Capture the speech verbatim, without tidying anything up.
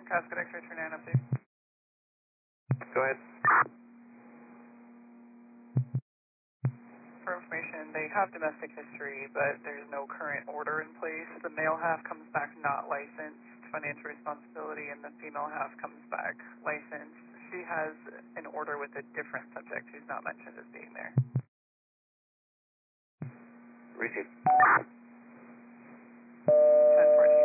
Cascade X-ray three nine update. Go ahead. For information, they have domestic history, but there's no current order in place. The male half comes back not licensed, financial responsibility, and the female half comes back licensed. She has an order with a different subject who's not mentioned as being there. Receive. ten fourteen.